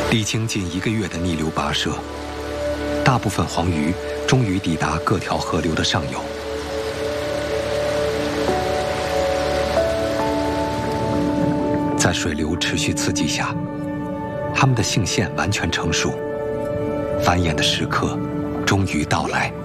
历经近1个月的逆流跋涉，大部分黄鱼终于抵达各条河流的上游。在水流持续刺激下，它们的性腺完全成熟，繁衍的时刻终于到来。